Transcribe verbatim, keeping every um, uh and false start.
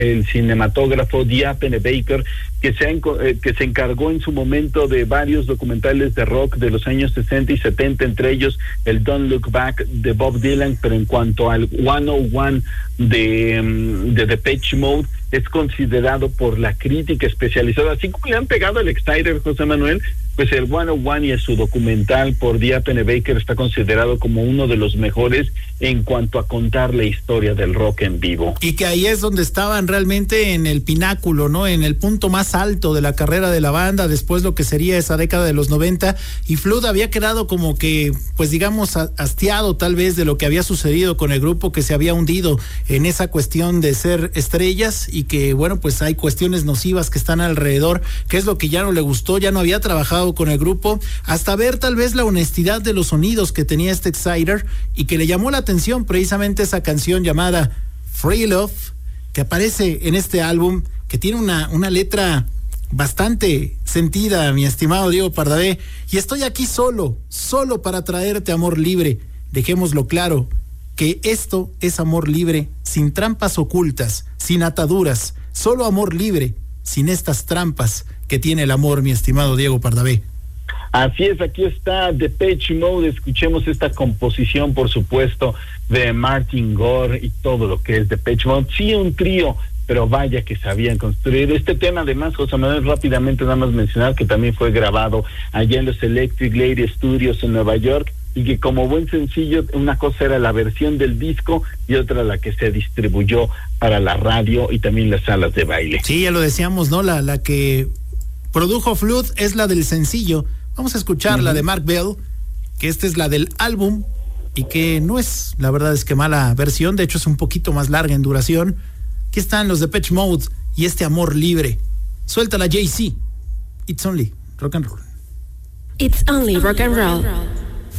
el cinematógrafo Dia Pennebaker, que se, eh, que se encargó en su momento de varios documentales de rock de los años sesenta y setenta, entre ellos el Don't Look Back de Bob Dylan, pero en cuanto al ciento uno de, de Depeche Mode, es considerado por la crítica especializada, así como le han pegado al Exciter, José Manuel, pues el ciento uno y su documental por Dia Pennebaker está considerado como uno de los mejores en cuanto a contar la historia del rock en vivo. Y que ahí es donde estaban realmente en el pináculo, ¿no? En el punto más alto de la carrera de la banda, después lo que sería esa década de los noventa, y Flood había quedado como que, pues digamos, hastiado tal vez de lo que había sucedido con el grupo, que se había hundido en esa cuestión de ser estrellas, y que, bueno, pues hay cuestiones nocivas que están alrededor, que es lo que ya no le gustó, ya no había trabajado con el grupo, hasta ver tal vez la honestidad de los sonidos que tenía este Exciter, y que le llamó la atención precisamente esa canción llamada Free Love, que aparece en este álbum, que tiene una, una letra bastante sentida, mi estimado Diego Pardavé, y estoy aquí solo, solo para traerte amor libre. Dejémoslo claro, que esto es amor libre, sin trampas ocultas, sin ataduras, solo amor libre, sin estas trampas que tiene el amor, mi estimado Diego Pardavé. Así es, aquí está Depeche Mode, escuchemos esta composición, por supuesto, de Martin Gore y todo lo que es Depeche Mode. Sí, un trío, pero vaya que sabían construir este tema. Además, José Manuel, rápidamente nada más mencionar que también fue grabado allá en los Electric Lady Studios en Nueva York, y que como buen sencillo, una cosa era la versión del disco y otra la que se distribuyó para la radio y también las salas de baile. Sí, ya lo decíamos, ¿no? La, la que produjo Flood es la del sencillo. Vamos a escuchar uh-huh. la de Mark Bell, que esta es la del álbum, y que no es, la verdad es que mala versión, de hecho es un poquito más larga en duración. Aquí están los Depeche Mode y este amor libre. Suéltala, Jay-Z. It's only rock and roll. It's only rock and roll.